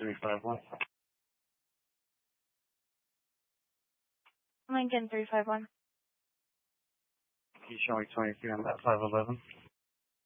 351. Lincoln 351. He's showing 23 on that 511.